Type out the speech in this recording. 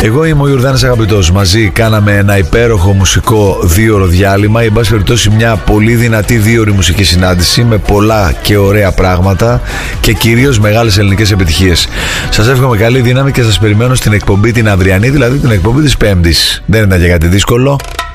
Εγώ είμαι ο Ιορδάνης Αγαπητός. Μαζί κάναμε ένα υπέροχο μουσικό 2ωρο διάλειμμα. Εν πάση περιπτώσει, μια πολύ δυνατή 2ωρη μουσική συνάντηση με πολλά και ωραία πράγματα και κυρίως μεγάλες ελληνικές επιτυχίες. Σας εύχομαι καλή δύναμη και σας περιμένω στην εκπομπή την αυριανή, δηλαδή την εκπομπή της Πέμπτης. Δεν ήταν και κάτι δύσκολο.